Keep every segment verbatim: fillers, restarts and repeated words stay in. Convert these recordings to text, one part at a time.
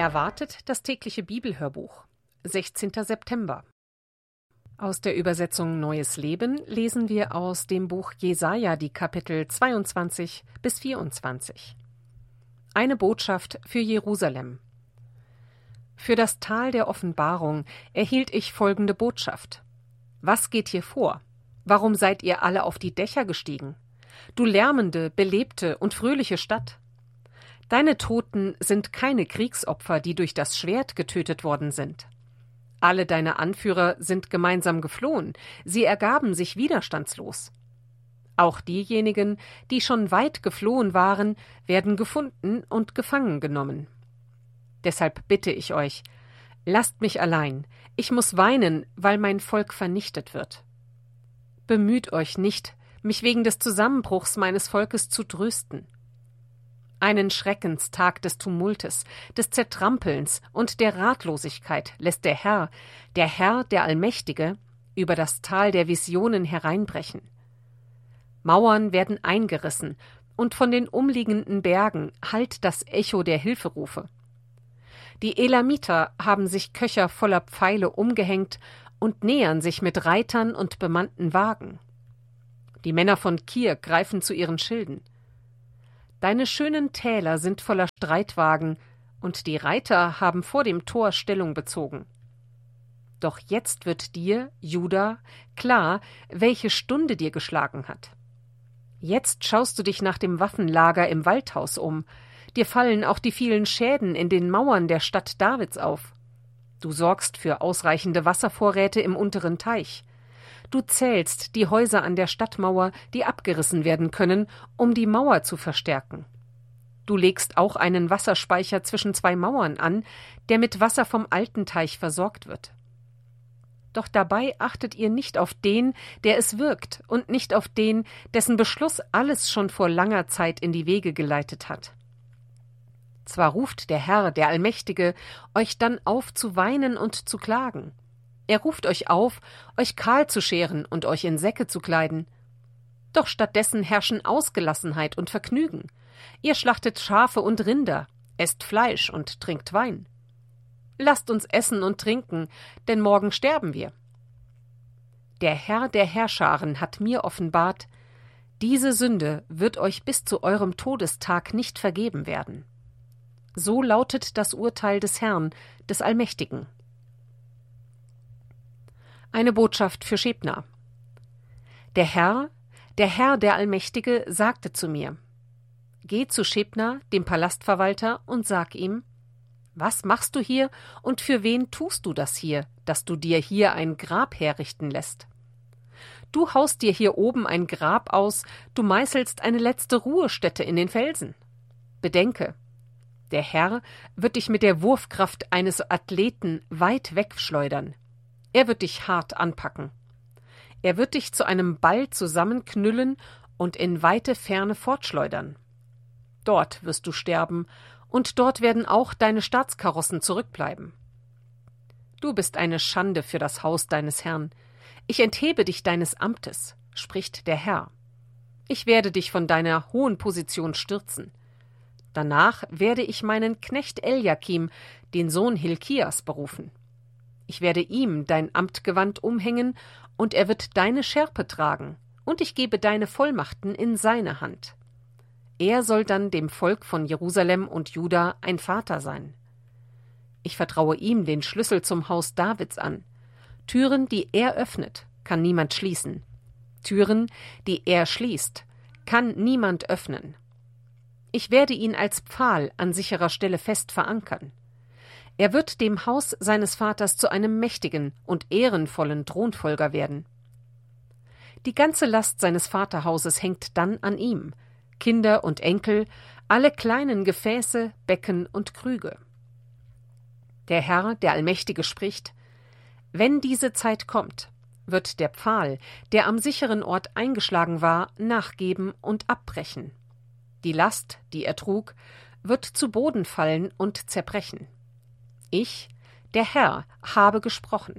Erwartet das tägliche Bibelhörbuch. sechzehnter September. Aus der Übersetzung Neues Leben lesen wir aus dem Buch Jesaja die Kapitel zweiundzwanzig bis vierundzwanzig. Eine Botschaft für Jerusalem. Für das Tal der Offenbarung erhielt ich folgende Botschaft. Was geht hier vor? Warum seid ihr alle auf die Dächer gestiegen? Du lärmende, belebte und fröhliche Stadt. Deine Toten sind keine Kriegsopfer, die durch das Schwert getötet worden sind. Alle deine Anführer sind gemeinsam geflohen, sie ergaben sich widerstandslos. Auch diejenigen, die schon weit geflohen waren, werden gefunden und gefangen genommen. Deshalb bitte ich euch, lasst mich allein, ich muss weinen, weil mein Volk vernichtet wird. Bemüht euch nicht, mich wegen des Zusammenbruchs meines Volkes zu trösten. Einen Schreckenstag des Tumultes, des Zertrampelns und der Ratlosigkeit lässt der Herr, der Herr, der Allmächtige, über das Tal der Visionen hereinbrechen. Mauern werden eingerissen, und von den umliegenden Bergen hallt das Echo der Hilferufe. Die Elamiter haben sich Köcher voller Pfeile umgehängt und nähern sich mit Reitern und bemannten Wagen. Die Männer von Kir greifen zu ihren Schilden. Deine schönen Täler sind voller Streitwagen, und die Reiter haben vor dem Tor Stellung bezogen. Doch jetzt wird dir, Juda, klar, welche Stunde dir geschlagen hat. Jetzt schaust du dich nach dem Waffenlager im Waldhaus um, dir fallen auch die vielen Schäden in den Mauern der Stadt Davids auf. Du sorgst für ausreichende Wasservorräte im unteren Teich. Du zählst die Häuser an der Stadtmauer, die abgerissen werden können, um die Mauer zu verstärken. Du legst auch einen Wasserspeicher zwischen zwei Mauern an, der mit Wasser vom alten Teich versorgt wird. Doch dabei achtet ihr nicht auf den, der es wirkt, und nicht auf den, dessen Beschluss alles schon vor langer Zeit in die Wege geleitet hat. Zwar ruft der Herr, der Allmächtige, euch dann auf zu weinen und zu klagen. Er ruft euch auf, euch kahl zu scheren und euch in Säcke zu kleiden. Doch stattdessen herrschen Ausgelassenheit und Vergnügen. Ihr schlachtet Schafe und Rinder, esst Fleisch und trinkt Wein. Lasst uns essen und trinken, denn morgen sterben wir. Der Herr der Herrscharen hat mir offenbart, diese Sünde wird euch bis zu eurem Todestag nicht vergeben werden. So lautet das Urteil des Herrn, des Allmächtigen. Eine Botschaft für Schebna. Der Herr, der Herr, der Allmächtige, sagte zu mir: Geh zu Schebna, dem Palastverwalter, und sag ihm: Was machst du hier und für wen tust du das hier, dass du dir hier ein Grab herrichten lässt? Du haust dir hier oben ein Grab aus, du meißelst eine letzte Ruhestätte in den Felsen. Bedenke, der Herr wird dich mit der Wurfkraft eines Athleten weit wegschleudern. Er wird dich hart anpacken. Er wird dich zu einem Ball zusammenknüllen und in weite Ferne fortschleudern. Dort wirst du sterben, und dort werden auch deine Staatskarossen zurückbleiben. Du bist eine Schande für das Haus deines Herrn. Ich enthebe dich deines Amtes, spricht der Herr. Ich werde dich von deiner hohen Position stürzen. Danach werde ich meinen Knecht Eliakim, den Sohn Hilkias, berufen. Ich werde ihm dein Amtgewand umhängen, und er wird deine Schärpe tragen, und ich gebe deine Vollmachten in seine Hand. Er soll dann dem Volk von Jerusalem und Juda ein Vater sein. Ich vertraue ihm den Schlüssel zum Haus Davids an. Türen, die er öffnet, kann niemand schließen. Türen, die er schließt, kann niemand öffnen. Ich werde ihn als Pfahl an sicherer Stelle fest verankern. Er wird dem Haus seines Vaters zu einem mächtigen und ehrenvollen Thronfolger werden. Die ganze Last seines Vaterhauses hängt dann an ihm, Kinder und Enkel, alle kleinen Gefäße, Becken und Krüge. Der Herr, der Allmächtige, spricht: Wenn diese Zeit kommt, wird der Pfahl, der am sicheren Ort eingeschlagen war, nachgeben und abbrechen. Die Last, die er trug, wird zu Boden fallen und zerbrechen. Ich, der Herr, habe gesprochen.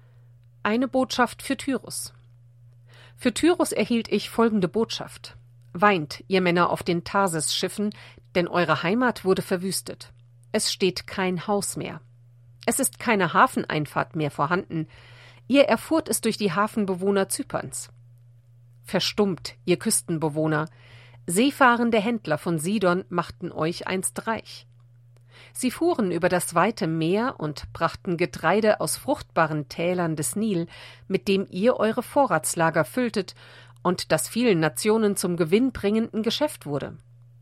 Eine Botschaft für Tyrus. Für Tyrus erhielt ich folgende Botschaft. Weint, ihr Männer auf den Tarsis-Schiffen, denn eure Heimat wurde verwüstet. Es steht kein Haus mehr. Es ist keine Hafeneinfahrt mehr vorhanden. Ihr erfuhrt es durch die Hafenbewohner Zyperns. Verstummt, ihr Küstenbewohner. Seefahrende Händler von Sidon machten euch einst reich. Sie fuhren über das weite Meer und brachten Getreide aus fruchtbaren Tälern des Nil, mit dem ihr eure Vorratslager fülltet und das vielen Nationen zum gewinnbringenden Geschäft wurde.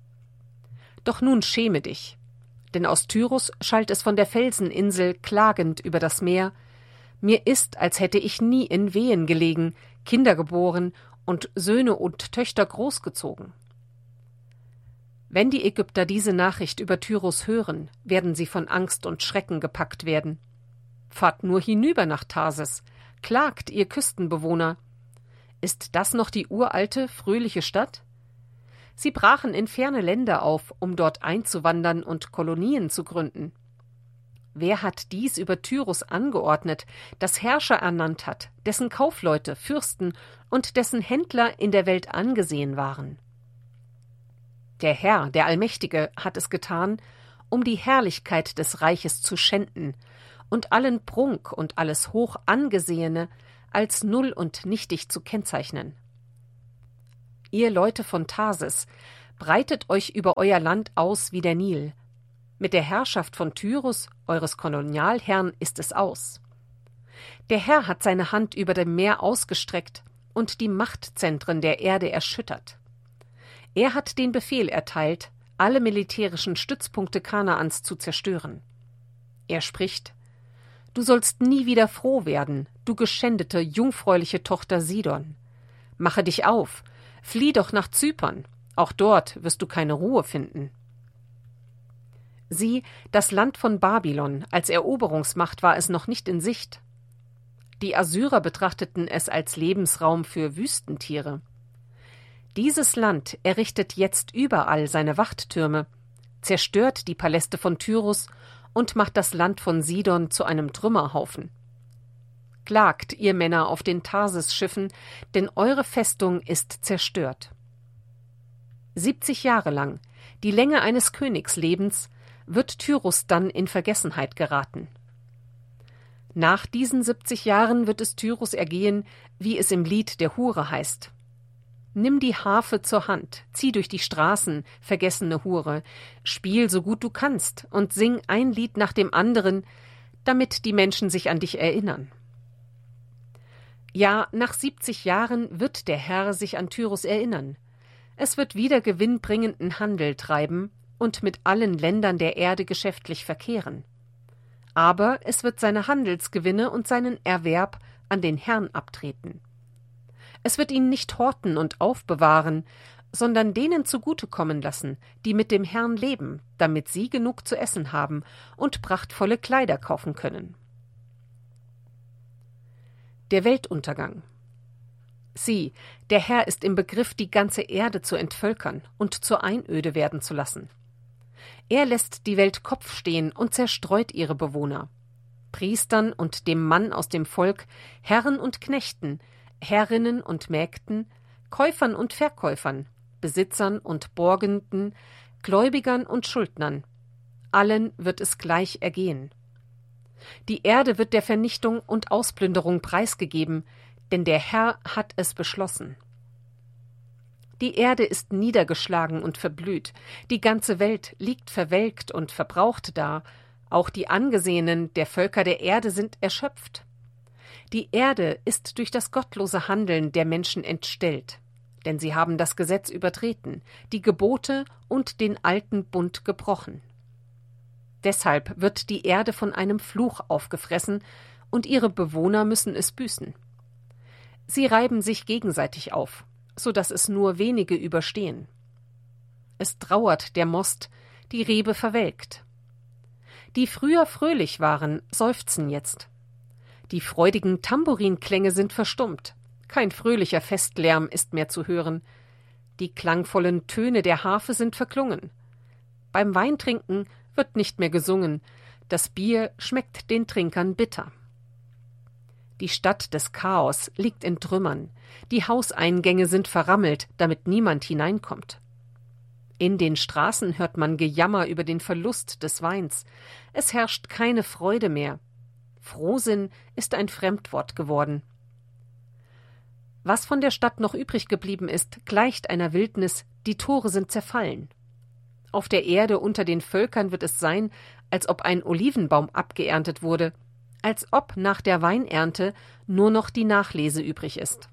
Doch nun schäme dich, denn aus Tyrus schallt es von der Felseninsel klagend über das Meer: Mir ist, als hätte ich nie in Wehen gelegen, Kinder geboren und Söhne und Töchter großgezogen. Wenn die Ägypter diese Nachricht über Tyrus hören, werden sie von Angst und Schrecken gepackt werden. Fahrt nur hinüber nach Tarsis, klagt, ihr Küstenbewohner. Ist das noch die uralte, fröhliche Stadt? Sie brachen in ferne Länder auf, um dort einzuwandern und Kolonien zu gründen. Wer hat dies über Tyrus angeordnet, das Herrscher ernannt hat, dessen Kaufleute, Fürsten und dessen Händler in der Welt angesehen waren? Der Herr, der Allmächtige, hat es getan, um die Herrlichkeit des Reiches zu schänden und allen Prunk und alles Hochangesehene als null und nichtig zu kennzeichnen. Ihr Leute von Tarsis, breitet euch über euer Land aus wie der Nil. Mit der Herrschaft von Tyrus, eures Kolonialherrn, ist es aus. Der Herr hat seine Hand über dem Meer ausgestreckt und die Machtzentren der Erde erschüttert. Er hat den Befehl erteilt, alle militärischen Stützpunkte Kanaans zu zerstören. Er spricht: Du sollst nie wieder froh werden, du geschändete, jungfräuliche Tochter Sidon. Mache dich auf, flieh doch nach Zypern, auch dort wirst du keine Ruhe finden. Sieh, das Land von Babylon, als Eroberungsmacht war es noch nicht in Sicht. Die Assyrer betrachteten es als Lebensraum für Wüstentiere. Dieses Land errichtet jetzt überall seine Wachttürme, zerstört die Paläste von Tyrus und macht das Land von Sidon zu einem Trümmerhaufen. Klagt, ihr Männer auf den Tarsis-Schiffen, denn eure Festung ist zerstört. Siebzig Jahre lang, die Länge eines Königslebens, wird Tyrus dann in Vergessenheit geraten. Nach diesen siebzig Jahren wird es Tyrus ergehen, wie es im Lied der Hure heißt: Nimm die Harfe zur Hand, zieh durch die Straßen, vergessene Hure, spiel so gut du kannst und sing ein Lied nach dem anderen, damit die Menschen sich an dich erinnern. Ja, nach siebzig Jahren wird der Herr sich an Tyrus erinnern. Es wird wieder gewinnbringenden Handel treiben und mit allen Ländern der Erde geschäftlich verkehren. Aber es wird seine Handelsgewinne und seinen Erwerb an den Herrn abtreten. Es wird ihn nicht horten und aufbewahren, sondern denen zugutekommen lassen, die mit dem Herrn leben, damit sie genug zu essen haben und prachtvolle Kleider kaufen können. Der Weltuntergang. Sieh, der Herr ist im Begriff, die ganze Erde zu entvölkern und zur Einöde werden zu lassen. Er lässt die Welt Kopf stehen und zerstreut ihre Bewohner. Priestern und dem Mann aus dem Volk, Herren und Knechten, Herrinnen und Mägden, Käufern und Verkäufern, Besitzern und Borgenden, Gläubigern und Schuldnern. Allen wird es gleich ergehen. Die Erde wird der Vernichtung und Ausplünderung preisgegeben, denn der Herr hat es beschlossen. Die Erde ist niedergeschlagen und verblüht, die ganze Welt liegt verwelkt und verbraucht da, auch die Angesehenen der Völker der Erde sind erschöpft. Die Erde ist durch das gottlose Handeln der Menschen entstellt, denn sie haben das Gesetz übertreten, die Gebote und den alten Bund gebrochen. Deshalb wird die Erde von einem Fluch aufgefressen, und ihre Bewohner müssen es büßen. Sie reiben sich gegenseitig auf, so dass es nur wenige überstehen. Es trauert der Most, die Rebe verwelkt. Die früher fröhlich waren, seufzen jetzt. Die freudigen Tamburinklänge sind verstummt, kein fröhlicher Festlärm ist mehr zu hören. Die klangvollen Töne der Harfe sind verklungen. Beim Weintrinken wird nicht mehr gesungen, das Bier schmeckt den Trinkern bitter. Die Stadt des Chaos liegt in Trümmern. Die Hauseingänge sind verrammelt, damit niemand hineinkommt. In den Straßen hört man Gejammer über den Verlust des Weins. Es herrscht keine Freude mehr. Frohsinn ist ein Fremdwort geworden. Was von der Stadt noch übrig geblieben ist, gleicht einer Wildnis, die Tore sind zerfallen. Auf der Erde unter den Völkern wird es sein, als ob ein Olivenbaum abgeerntet wurde, als ob nach der Weinernte nur noch die Nachlese übrig ist.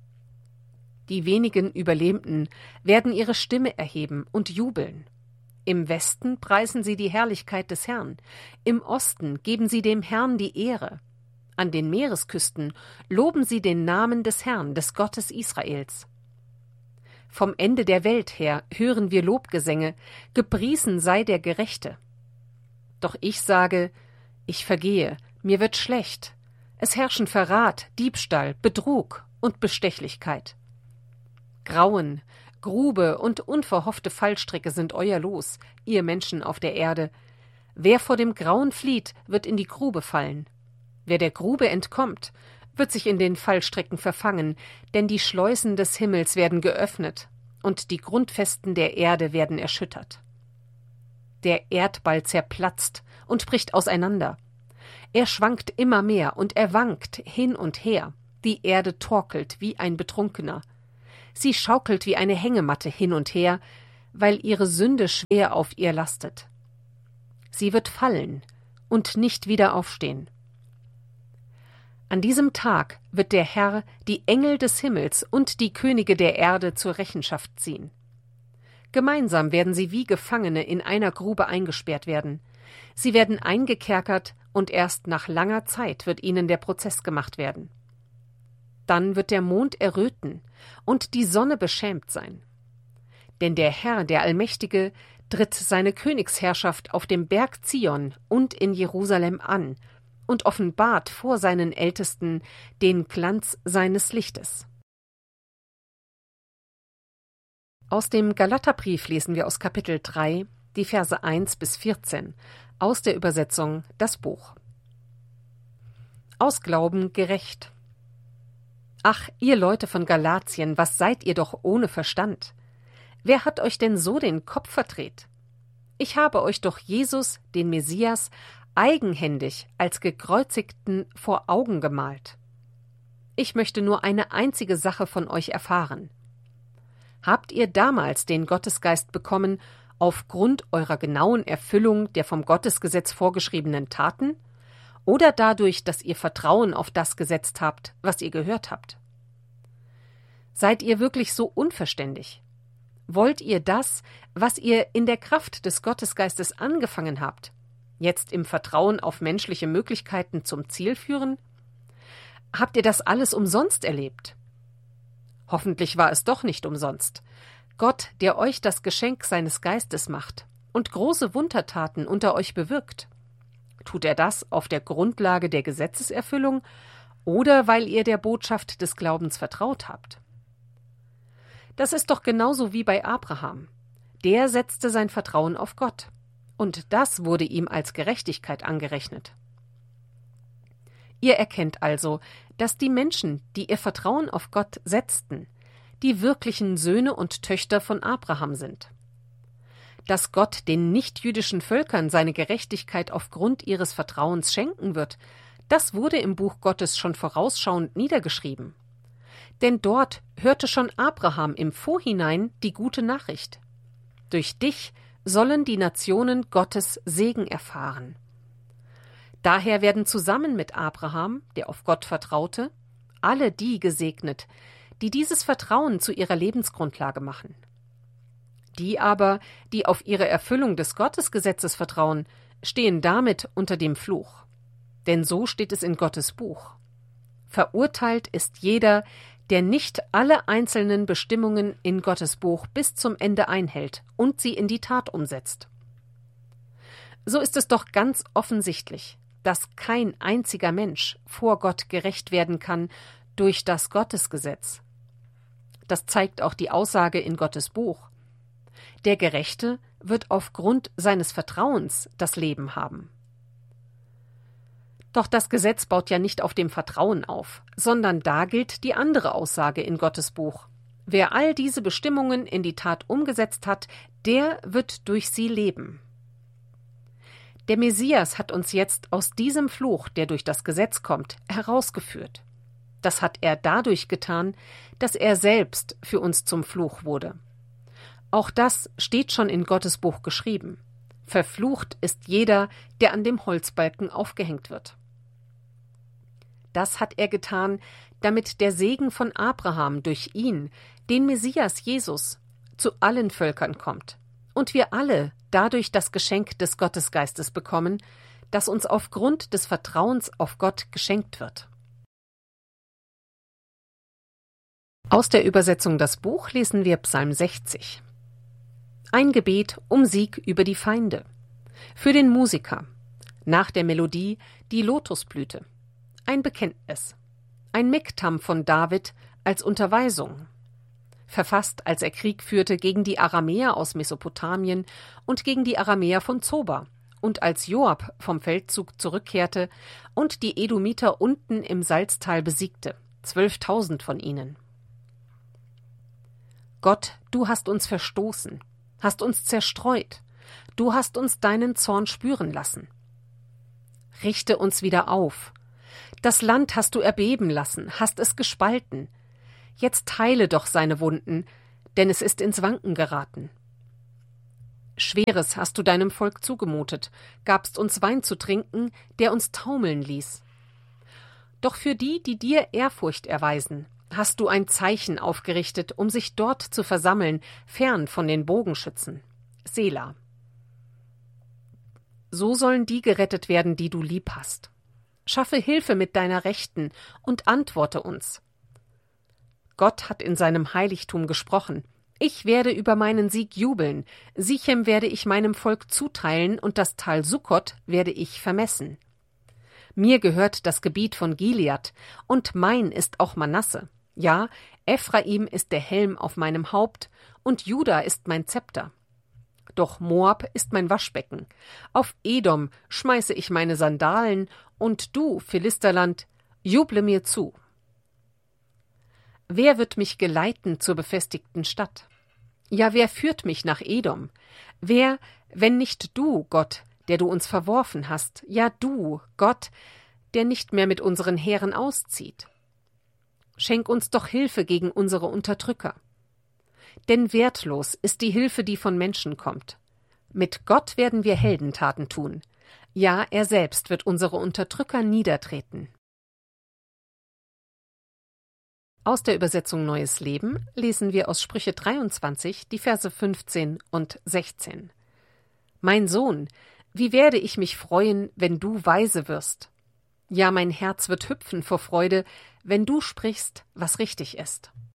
Die wenigen Überlebenden werden ihre Stimme erheben und jubeln. Im Westen preisen sie die Herrlichkeit des Herrn, im Osten geben sie dem Herrn die Ehre. An den Meeresküsten loben sie den Namen des Herrn, des Gottes Israels. Vom Ende der Welt her hören wir Lobgesänge, gepriesen sei der Gerechte. Doch ich sage, ich vergehe, mir wird schlecht. Es herrschen Verrat, Diebstahl, Betrug und Bestechlichkeit. Grauen, Grube und unverhoffte Fallstricke sind euer Los, ihr Menschen auf der Erde. Wer vor dem Grauen flieht, wird in die Grube fallen. Wer der Grube entkommt, wird sich in den Fallstricken verfangen, denn die Schleusen des Himmels werden geöffnet und die Grundfesten der Erde werden erschüttert. Der Erdball zerplatzt und bricht auseinander. Er schwankt immer mehr und er wankt hin und her. Die Erde torkelt wie ein Betrunkener. Sie schaukelt wie eine Hängematte hin und her, weil ihre Sünde schwer auf ihr lastet. Sie wird fallen und nicht wieder aufstehen. An diesem Tag wird der Herr die Engel des Himmels und die Könige der Erde zur Rechenschaft ziehen. Gemeinsam werden sie wie Gefangene in einer Grube eingesperrt werden. Sie werden eingekerkert und erst nach langer Zeit wird ihnen der Prozess gemacht werden. Dann wird der Mond erröten und die Sonne beschämt sein. Denn der Herr, der Allmächtige, tritt seine Königsherrschaft auf dem Berg Zion und in Jerusalem an und offenbart vor seinen Ältesten den Glanz seines Lichtes. Aus dem Galaterbrief lesen wir aus Kapitel drei, die Verse eins bis vierzehn, aus der Übersetzung Das Buch. Aus Glauben gerecht. Ach, ihr Leute von Galatien, was seid ihr doch ohne Verstand? Wer hat euch denn so den Kopf verdreht? Ich habe euch doch Jesus, den Messias, eigenhändig als Gekreuzigten vor Augen gemalt. Ich möchte nur eine einzige Sache von euch erfahren. Habt ihr damals den Gottesgeist bekommen, aufgrund eurer genauen Erfüllung der vom Gottesgesetz vorgeschriebenen Taten, oder dadurch, dass ihr Vertrauen auf das gesetzt habt, was ihr gehört habt? Seid ihr wirklich so unverständig? Wollt ihr das, was ihr in der Kraft des Gottesgeistes angefangen habt, jetzt im Vertrauen auf menschliche Möglichkeiten zum Ziel führen? Habt ihr das alles umsonst erlebt? Hoffentlich war es doch nicht umsonst. Gott, der euch das Geschenk seines Geistes macht und große Wundertaten unter euch bewirkt. Tut er das auf der Grundlage der Gesetzeserfüllung oder weil ihr der Botschaft des Glaubens vertraut habt? Das ist doch genauso wie bei Abraham. Der setzte sein Vertrauen auf Gott, und das wurde ihm als Gerechtigkeit angerechnet. Ihr erkennt also, dass die Menschen, die ihr Vertrauen auf Gott setzten, die wirklichen Söhne und Töchter von Abraham sind. Dass Gott den nichtjüdischen Völkern seine Gerechtigkeit aufgrund ihres Vertrauens schenken wird, das wurde im Buch Gottes schon vorausschauend niedergeschrieben. Denn dort hörte schon Abraham im Vorhinein die gute Nachricht. Durch dich sollen die Nationen Gottes Segen erfahren. Daher werden zusammen mit Abraham, der auf Gott vertraute, alle die gesegnet, die dieses Vertrauen zu ihrer Lebensgrundlage machen. Die aber, die auf ihre Erfüllung des Gottesgesetzes vertrauen, stehen damit unter dem Fluch. Denn so steht es in Gottes Buch. Verurteilt ist jeder, der nicht alle einzelnen Bestimmungen in Gottes Buch bis zum Ende einhält und sie in die Tat umsetzt. So ist es doch ganz offensichtlich, dass kein einziger Mensch vor Gott gerecht werden kann durch das Gottesgesetz. Das zeigt auch die Aussage in Gottes Buch. Der Gerechte wird aufgrund seines Vertrauens das Leben haben. Doch das Gesetz baut ja nicht auf dem Vertrauen auf, sondern da gilt die andere Aussage in Gottes Buch. Wer all diese Bestimmungen in die Tat umgesetzt hat, der wird durch sie leben. Der Messias hat uns jetzt aus diesem Fluch, der durch das Gesetz kommt, herausgeführt. Das hat er dadurch getan, dass er selbst für uns zum Fluch wurde. Auch das steht schon in Gottes Buch geschrieben. Verflucht ist jeder, der an dem Holzbalken aufgehängt wird. Das hat er getan, damit der Segen von Abraham durch ihn, den Messias Jesus, zu allen Völkern kommt und wir alle dadurch das Geschenk des Gottesgeistes bekommen, das uns aufgrund des Vertrauens auf Gott geschenkt wird. Aus der Übersetzung Das Buch lesen wir Psalm sechzig. Ein Gebet um Sieg über die Feinde. Für den Musiker. Nach der Melodie die Lotusblüte. Ein Bekenntnis. Ein Miktam von David als Unterweisung. Verfasst, als er Krieg führte gegen die Aramäer aus Mesopotamien und gegen die Aramäer von Zoba und als Joab vom Feldzug zurückkehrte und die Edomiter unten im Salztal besiegte, zwölftausend von ihnen. Gott, du hast uns verstoßen, hast uns zerstreut, du hast uns deinen Zorn spüren lassen. Richte uns wieder auf. Das Land hast du erbeben lassen, hast es gespalten. Jetzt heile doch seine Wunden, denn es ist ins Wanken geraten. Schweres hast du deinem Volk zugemutet, gabst uns Wein zu trinken, der uns taumeln ließ. Doch für die, die dir Ehrfurcht erweisen, hast du ein Zeichen aufgerichtet, um sich dort zu versammeln, fern von den Bogenschützen. Sela. So sollen die gerettet werden, die du lieb hast. Schaffe Hilfe mit deiner Rechten und antworte uns. Gott hat in seinem Heiligtum gesprochen. Ich werde über meinen Sieg jubeln. Sichem werde ich meinem Volk zuteilen und das Tal Sukkot werde ich vermessen. Mir gehört das Gebiet von Gilead und mein ist auch Manasse. Ja, Ephraim ist der Helm auf meinem Haupt und Juda ist mein Zepter. Doch Moab ist mein Waschbecken. Auf Edom schmeiße ich meine Sandalen und du, Philisterland, juble mir zu. Wer wird mich geleiten zur befestigten Stadt? Ja, wer führt mich nach Edom? Wer, wenn nicht du, Gott, der du uns verworfen hast, ja du, Gott, der nicht mehr mit unseren Heeren auszieht? Schenk uns doch Hilfe gegen unsere Unterdrücker. Denn wertlos ist die Hilfe, die von Menschen kommt. Mit Gott werden wir Heldentaten tun. Ja, er selbst wird unsere Unterdrücker niedertreten. Aus der Übersetzung Neues Leben lesen wir aus Sprüche dreiundzwanzig die Verse fünfzehn und sechzehn. Mein Sohn, wie werde ich mich freuen, wenn du weise wirst? Ja, mein Herz wird hüpfen vor Freude, wenn du sprichst, was richtig ist.